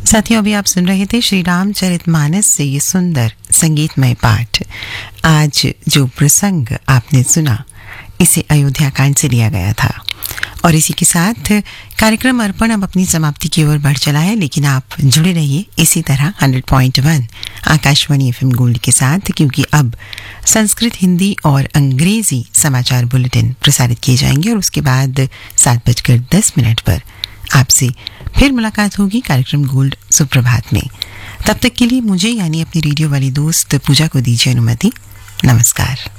साथियों, अभी आप सुन रहे थे श्री रामचरितमानस से ये सुंदर संगीतमय पाठ। आज जो प्रसंग आपने सुना इसे अयोध्या कांड से लिया गया था और इसी के साथ कार्यक्रम अर्पण अब अपनी समाप्ति की ओर बढ़ चला है, लेकिन आप जुड़े रहिए इसी तरह 100.1 आकाशवाणी FM गोल्ड के साथ, क्योंकि अब संस्कृत, हिंदी और अंग्रेजी समाचार बुलेटिन प्रसारित किए जाएंगे और उसके बाद 7:10 पर आपसे फिर मुलाकात होगी कार्यक्रम गोल्ड सुप्रभात में। तब तक के लिए मुझे यानी अपनी रेडियो वाली दोस्त पूजा को दीजिए अनुमति। नमस्कार।